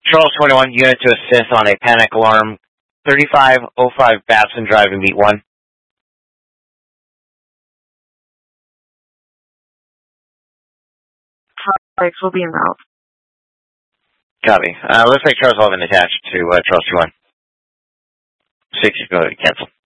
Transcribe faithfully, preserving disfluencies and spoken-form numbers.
Charles twenty-one, unit to assist on a panic alarm. thirty-five oh five Babson Drive and meet one. Charles will be en route. Copy. Uh, looks like Charles eleven attached to uh, Charles twenty-one. six, go ahead, cancel.